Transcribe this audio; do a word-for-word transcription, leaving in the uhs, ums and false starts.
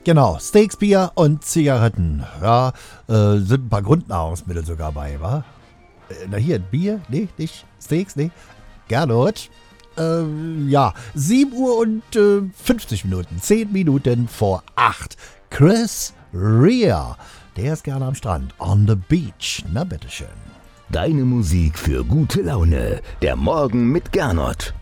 Genau, Steaks, Bier und Zigaretten. Ja, äh, sind ein paar Grundnahrungsmittel sogar bei, wa? Äh, na hier, Bier? Nee, nicht Steaks, nee. Gernot. Äh, ja, sieben Uhr und äh, fünfzig Minuten. zehn Minuten vor acht. Chris Rea. Der ist gerne am Strand. On the beach. Na, bitteschön. Deine Musik für gute Laune. Der Morgen mit Gernot.